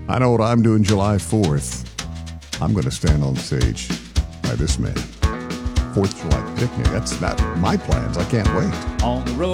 I know what I'm doing July 4th. I'm going to stand on stage by this man. 4th of July picnic. That's not my plans. I can't wait. On the road.